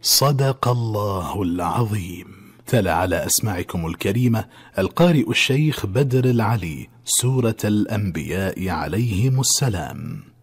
صدق الله العظيم. تلا على أسماعكم الكريمة القارئ الشيخ بدر العلي سورة الأنبياء عليهم السلام.